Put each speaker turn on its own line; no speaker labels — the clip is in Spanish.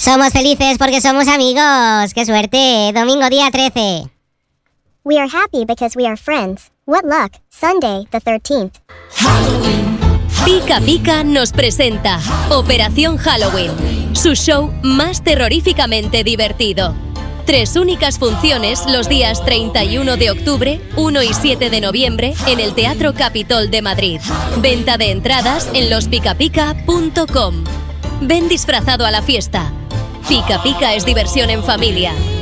Somos felices porque somos amigos. ¡Qué suerte! Domingo día 13.
We are happy because we are friends. What luck. Sunday, the 13th.
Pica Pica nos presenta Operación Halloween, su show más terroríficamente divertido. 3 únicas funciones los días 31 de octubre, 1 y 7 de noviembre en el Teatro Capitol de Madrid. Venta de entradas en lospicapica.com. Ven disfrazado a la fiesta. Pica Pica es diversión en familia.